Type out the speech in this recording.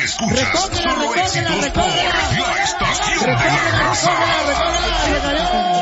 Escuchas solo éxitos por la estación de la raza. Recógela.